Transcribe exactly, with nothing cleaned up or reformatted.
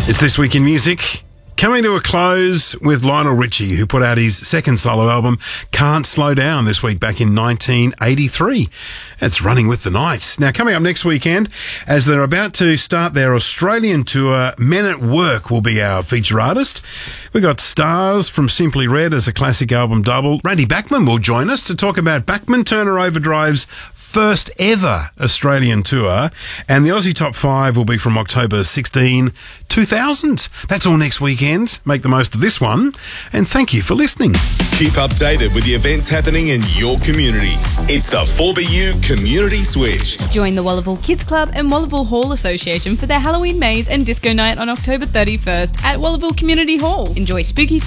It's This Week in Music. Coming to a close with Lionel Richie, who put out his second solo album, Can't Slow Down, this week back in nineteen eighty-three. It's running with the night. Now, coming up next weekend, as they're about to start their Australian tour, Men at Work will be our feature artist. We've got Stars from Simply Red as a classic album double. Randy Bachman will join us to talk about Bachman Turner Overdrive's first ever Australian tour. And the Aussie Top five will be from October sixteenth, two thousand. That's all next weekend. Make the most of this one. And thank you for listening. Keep updated with the events happening in your community. It's the four B U Community Switch. Join the Wallaville Kids Club and Wallaville Hall Association for their Halloween maze and disco night on October thirty-first at Wallaville Community Hall. Enjoy spooky